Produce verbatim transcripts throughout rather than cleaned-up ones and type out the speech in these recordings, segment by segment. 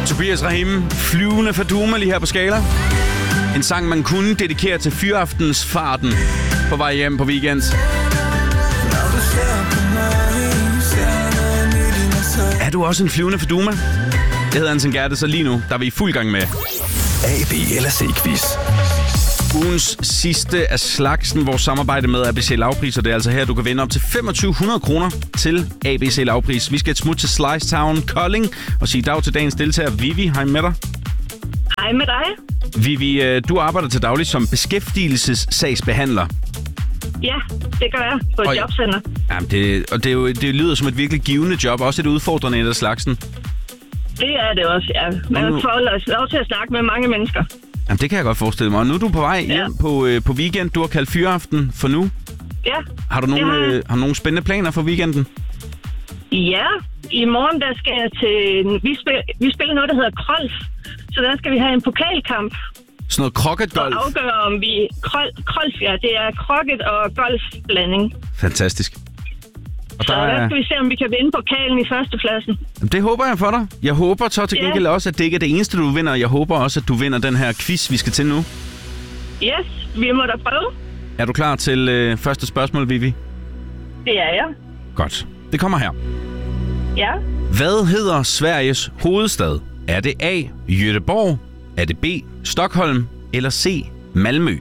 Tobias Rahim, Flyvende Faduma lige her på Skala. En sang, man kunne dedikere til fyraftensfarten på vej hjem på weekend. Er du også en flyvende Faduma? Jeg hedder Anton Gerdes, og lige nu der er vi i fuld gang med A, B eller C-quiz. Ugens sidste af slagsen, vores samarbejde med A B C Lavpris, og det er altså her, du kan vinde op til femogtyve hundrede kroner til A B C Lavpris. Vi skal et smut til Slice Town, Kolding, og sige dag til dagens deltager. Vivi, hej med dig. Hej med dig. Vivi, du arbejder til daglig som beskæftigelsessagsbehandler. Ja, det gør jeg på et og, jobcenter. Jamen det, og det, er jo, det lyder som et virkelig givende job, også et udfordrende et af slagsen. Det er det også, ja. Man nu... får lov til at snakke med mange mennesker. Jamen det kan jeg godt forestille mig. Og nu er du på vej ja. hjem på, øh, på weekend. Du har kaldt fyraften for nu. Ja. Har du nogle, har... øh, har du nogle spændende planer for weekenden? Ja, i morgen der skal jeg til... Vi, spil... vi spiller noget, der hedder Krolf. Så der skal vi have en pokalkamp. Sådan noget croquet-golf? Og afgøre, om vi... Krol... Krolf, ja. Det er croquet og golf-blanding. Fantastisk. Og så der, der er... skal vi se, om vi kan vinde pokalen i førstepladsen. Det håber jeg for dig. Jeg håber så til gengæld yeah. også, at det ikke er det eneste, du vinder. Jeg håber også, at du vinder den her quiz, vi skal til nu. Yes, vi må da prøve. Er du klar til øh, første spørgsmål, Vivi? Det er jeg. Godt. Det kommer her. Ja. Hvad hedder Sveriges hovedstad? Er det A. Göteborg? Er det B. Stockholm? Eller C. Malmø?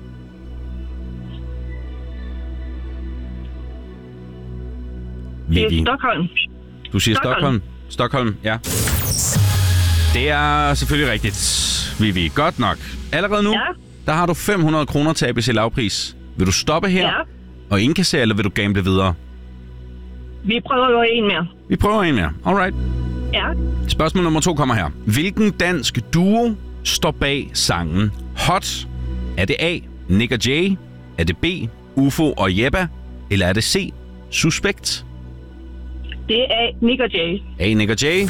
Det er Stockholm. Du siger Stockholm. Stockholm. Stockholm, ja. Det er selvfølgelig rigtigt, Vivi. Godt nok. Allerede nu, ja. der har du fem hundrede kroner til A B C Lavpris. Vil du stoppe her ja. og indkassere, eller vil du gamble videre? Vi prøver jo en mere. Vi prøver en mere. Alright. Ja. Spørgsmål nummer to kommer her. Hvilken dansk duo står bag sangen Hot? Er det A. Nick og Jay? Er det B. Ufo og Jebba? Eller er det C. Suspekt? Det er A. Nick og Jay. A. Nick og Jay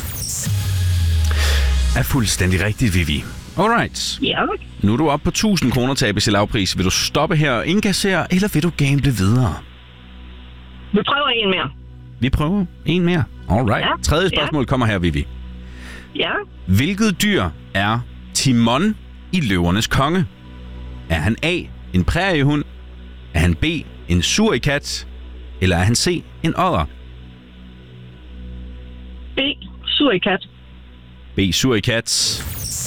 er fuldstændig rigtigt, Vivi. Alright. Ja. Nu er du oppe på tusind kroner til A B C Lavpris. Vil du stoppe her og indkassere, eller vil du gamble videre? Vi prøver en mere. Vi prøver en mere. Alright. Ja. Tredje spørgsmål ja. kommer her, Vivi. Ja. Hvilket dyr er Timon i Løvernes Konge? Er han A. en præriehund? Er han B. en surikat? Eller er han C. en odder? B. Surikat. B. Surikat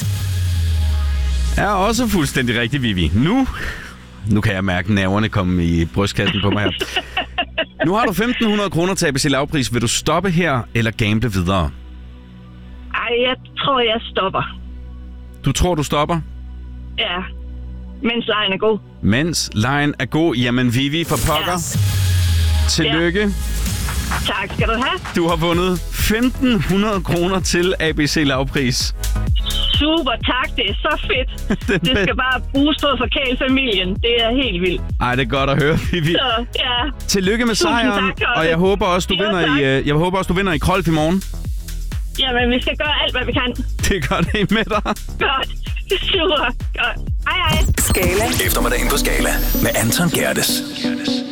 er også fuldstændig rigtigt, Vivi. Nu, nu kan jeg mærke nerverne komme i brystkassen på mig her. Nu har du femten hundrede kroner til A B C Lavpris. Vil du stoppe her, eller gamble videre? Ej, jeg tror, jeg stopper. Du tror, du stopper? Ja, mens lejen er god. Mens lejen er god. Jamen, Vivi, for pokker. Ja. Tillykke. Ja. Tak skal du have. Du har vundet femten hundrede kroner til A B C Lavpris. Super, tak. Det er så fedt. det, det skal bare bruges på for kælfamilien. Det er helt vildt. Ej, det er godt at høre, Vivi. Så, ja. Tillykke med sejren, og jeg håber også, du vinder i, jeg håber også, du vinder i Krolf i morgen. Jamen, vi skal gøre alt, hvad vi kan. Det er godt, at I med dig. Godt. Super. Godt. Hej, hej. Skala. Eftermiddagen på Skala med Anton Gerdes.